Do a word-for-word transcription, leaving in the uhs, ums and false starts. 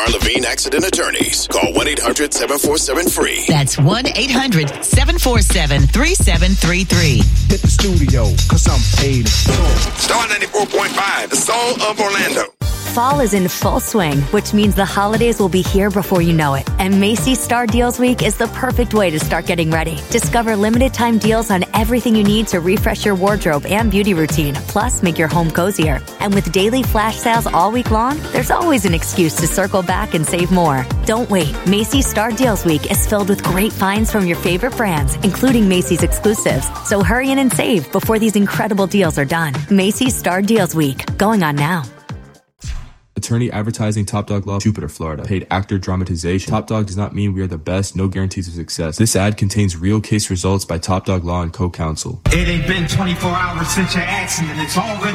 Lamar Levine Accident Attorneys. Call one eight hundred seven four seven free. That's one eight hundred seven four seven three seven three three. Hit the studio, cause I'm paid. Star ninety-four point five, the soul of Orlando. Fall is in full swing, which means the holidays will be here before you know it. And Macy's Star Deals Week is the perfect way to start getting ready. Discover limited time deals on everything you need to refresh your wardrobe and beauty routine, plus make your home cozier. And with daily flash sales all week long, there's always an excuse to circle back and save more. Don't wait. Macy's Star Deals Week is filled with great finds from your favorite brands, including Macy's exclusives. So hurry in and save before these incredible deals are done. Macy's Star Deals Week, going on now. Attorney advertising, Top Dog Law, Jupiter, Florida. Paid actor dramatization. Top Dog does not mean we are the best. No guarantees of success. This ad contains real case results by Top Dog Law and co-counsel. It ain't been twenty-four hours since your accident. It's already